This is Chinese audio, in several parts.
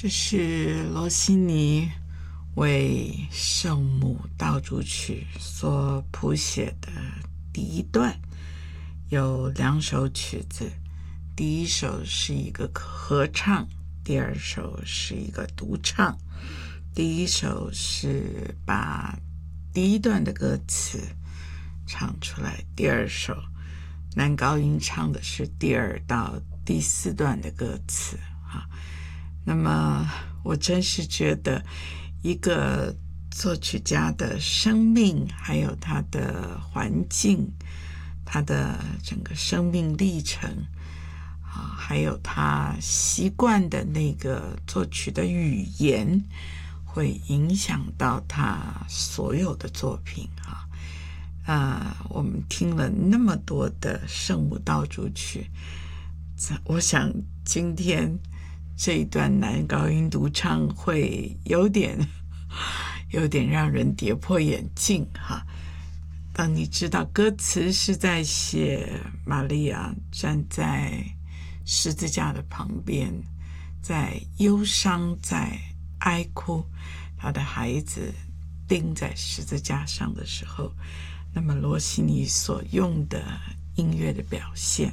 这是罗西尼为圣母道主曲所谱写的第一段，有2首曲子，第一首是一个合唱，第二首是一个独唱。第一首是把第一段的歌词唱出来，第二首男高音唱的是第2到第4段的歌词啊。那么我真是觉得一个作曲家的生命，还有他的环境，他的整个生命历程啊，还有他习惯的那个作曲的语言，会影响到他所有的作品啊。我们听了那么多的圣母道主曲，我想今天这一段男高音独唱会有点让人跌破眼镜哈。当你知道歌词是在写玛利亚站在十字架的旁边，在忧伤，在哀哭，他的孩子钉在十字架上的时候，那么罗西尼所用的音乐的表现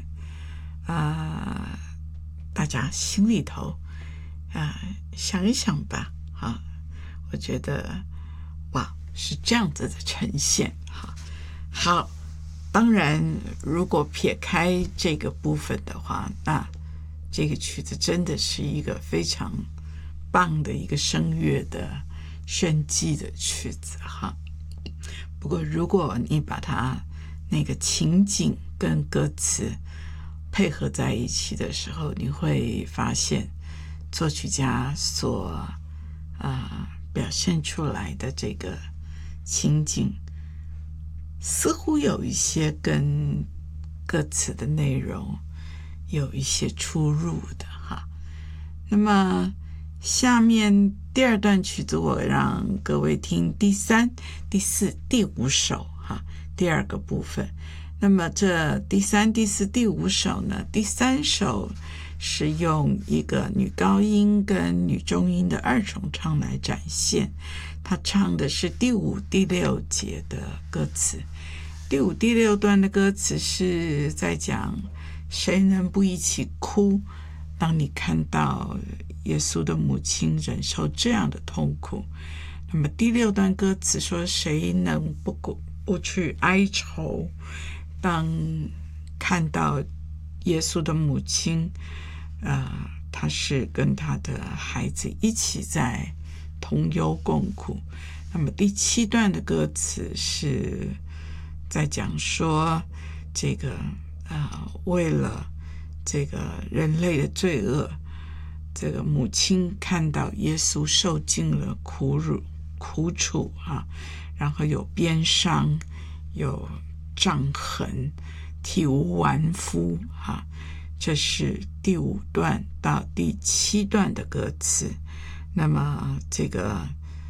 大家心里头想一想吧我觉得哇，是这样子的呈现好，当然如果撇开这个部分的话，那这个曲子真的是一个非常棒的一个声乐的炫技的曲子不过如果你把它那个情景跟歌词配合在一起的时候，你会发现作曲家所表现出来的这个情景似乎有一些跟歌词的内容有一些出入的那么下面第2段曲子我让各位听第3、第4、第5首第2个部分。那么这第3、第4、第5首呢，第3首是用一个女高音跟女中音的2重唱来展现，她唱的是第5、第6节的歌词。第5、第6段的歌词是在讲谁能不一起哭，当你看到耶稣的母亲忍受这样的痛苦。那么第6段歌词说，谁能不去哀愁，当看到耶稣的母亲他是跟他的孩子一起在同忧共苦。那么第7段的歌词是在讲说这个为了这个人类的罪恶，这个母亲看到耶稣受尽了苦楚然后有鞭伤，有杖痕，体无完肤这是第5段到第7段的歌词。那么这个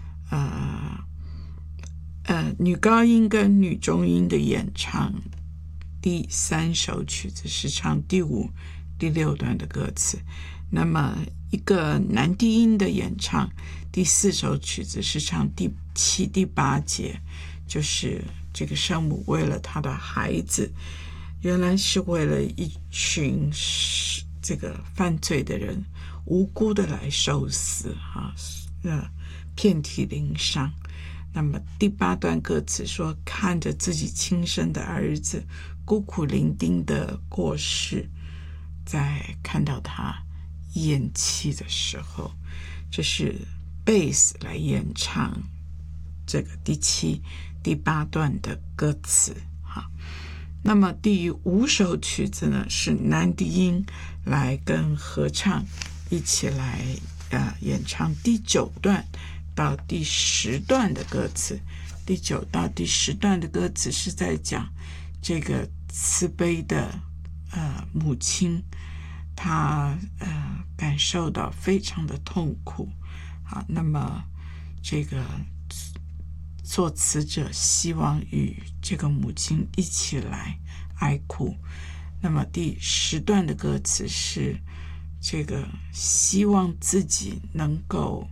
女高音跟女中音的演唱，第3首曲子是唱第5、第6段的歌词。那么一个男低音的演唱，第4首曲子是唱第7、第8节，就是这个圣母为了她的孩子，原来是为了一群这个犯罪的人无辜的来受死遍体鳞伤。那么第8段歌词说，看着自己亲生的儿子孤苦伶仃的过世，在看到他咽气的时候，这是贝斯来演唱这个第7、第8段的歌词那么第5首曲子呢，是男低音来跟合唱一起来演唱第9段到第10段的歌词。第9到第10段的歌词是在讲这个慈悲的母亲，她感受到非常的痛苦那么这个作词者希望与这个母亲一起来哀哭。那么第10段的歌词是这个希望自己能够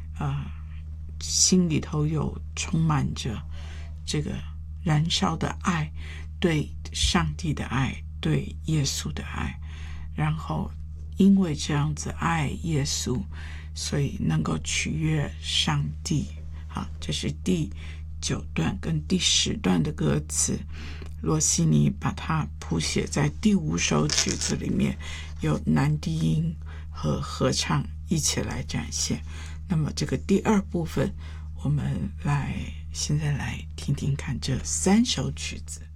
心里头有充满着这个燃烧的爱，对上帝的爱，对耶稣的爱，然后因为这样子爱耶稣，所以能够取悦上帝。好，这是第9段跟第10段的歌词，罗西尼把它谱写在第5首曲子里面，有男低音和合唱一起来展现。那么这个第2部分，我们现在来听听看这3首曲子。